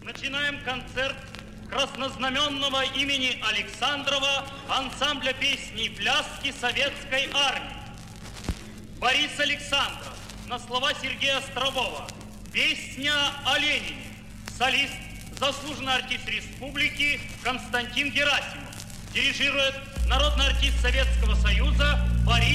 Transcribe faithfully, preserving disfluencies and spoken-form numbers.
Начинаем концерт краснознаменного имени Александрова ансамбля песни и пляски Советской Армии. Борис Александров на слова Сергея Острового. Песня о Ленине. Солист, заслуженный артист республики Константин Герасимов. Дирижирует народный артист Советского Союза Борис